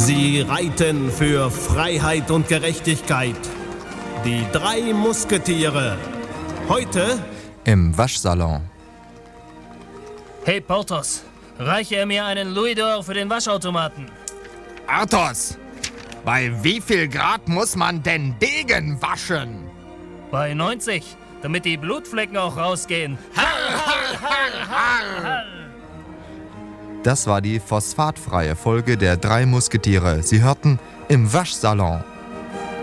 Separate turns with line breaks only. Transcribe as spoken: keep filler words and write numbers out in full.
Sie reiten für Freiheit und Gerechtigkeit. Die drei Musketiere. Heute
im Waschsalon.
Hey Porthos, reiche er mir einen Louis d'Or für den Waschautomaten.
Athos, bei wie viel Grad muss man denn Degen waschen?
Bei neunzig, damit die Blutflecken auch rausgehen.
Das war die phosphatfreie Folge der drei Musketiere. Sie hörten im Waschsalon.